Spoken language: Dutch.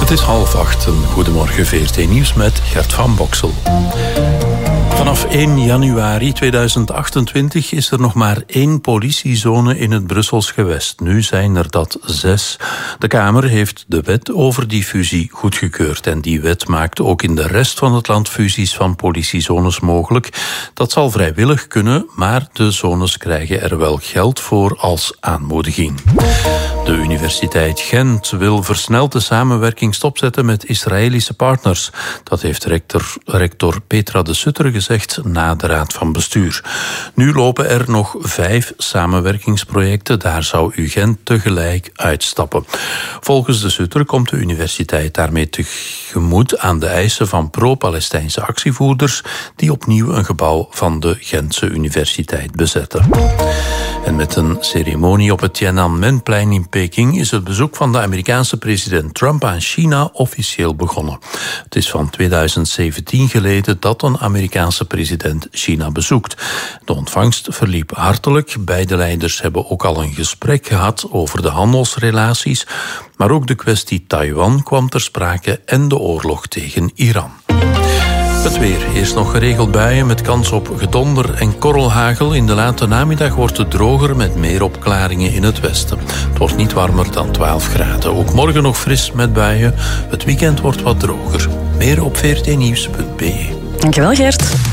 Het is 7:30. Goedemorgen VRT Nieuws met Gert van Boksel. Vanaf 1 januari 2028 is er nog maar 1 politiezone in het Brussels gewest. Nu zijn er dat 6. De Kamer heeft de wet over die fusie goedgekeurd. En die wet maakt ook in de rest van het land fusies van politiezones mogelijk. Dat zal vrijwillig kunnen, maar de zones krijgen er wel geld voor als aanmoediging. De Universiteit Gent wil versneld de samenwerking stopzetten met Israëlische partners. Dat heeft rector Petra de Sutter gezegd na de Raad van Bestuur. Nu lopen er nog 5 samenwerkingsprojecten. Daar zou UGent tegelijk uitstappen. Volgens de Sutter komt de universiteit daarmee tegemoet aan de eisen van pro-Palestijnse actievoerders die opnieuw een gebouw van de Gentse universiteit bezetten. En met een ceremonie op het Tiananmenplein in Peking is het bezoek van de Amerikaanse president Trump aan China officieel begonnen. Het is van 2017 geleden dat een Amerikaanse president China bezoekt. De ontvangst verliep hartelijk. Beide leiders hebben ook al een gesprek gehad over de handelsrelaties. Maar ook de kwestie Taiwan kwam ter sprake en de oorlog tegen Iran. Het weer. Eerst nog geregeld buien met kans op gedonder en korrelhagel. In de late namiddag wordt het droger met meer opklaringen in het westen. Het wordt niet warmer dan 12 graden. Ook morgen nog fris met buien. Het weekend wordt wat droger. Meer op vrtnieuws.be. Dankjewel, Gert.